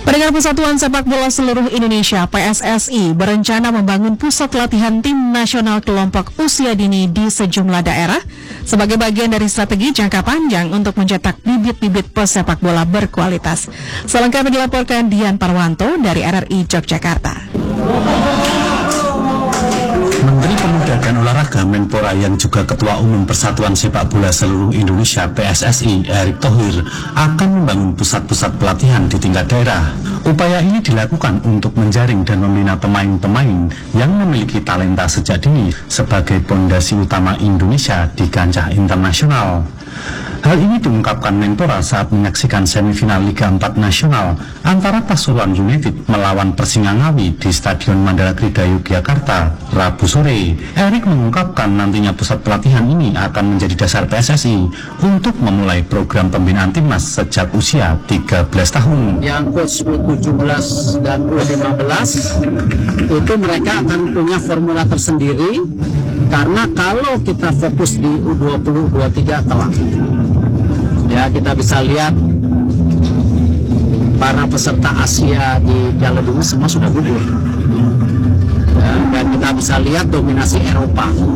Pendengar Persatuan Sepak Bola Seluruh Indonesia (PSSI) berencana membangun pusat latihan tim nasional kelompok usia dini di sejumlah daerah sebagai bagian dari strategi jangka panjang untuk mencetak bibit-bibit pesepak bola berkualitas. Selengkapnya dilaporkan Dian Parwanto dari RRI Yogyakarta. Menteri Pemuda dan Olahraga Menpora yang juga Ketua Umum Persatuan Sepak Bola Seluruh Indonesia (PSSI) Erick Thohir akan membangun pusat-pusat pelatihan di tingkat daerah. Upaya ini dilakukan untuk menjaring dan membina pemain-pemain yang memiliki talenta sejak dini sebagai pondasi utama Indonesia di kancah internasional. Hal ini diungkapkan Menpora saat menyaksikan semifinal Liga 4 Nasional antara Pasuruan United melawan Persingangawi di Stadion Mandala Krida Yogyakarta Rabu sore. Erick mengungkapkan nantinya pusat pelatihan ini akan menjadi dasar PSSI untuk memulai program pembinaan timnas sejak usia 13 tahun. Yang coach U17 dan U15 itu mereka akan punya formula tersendiri, karena kalau kita fokus di U20, U23 telah. Ya, kita bisa lihat para peserta Asia di Piala Dunia semua sudah gugur. Ya, dan kita bisa lihat dominasi Eropa.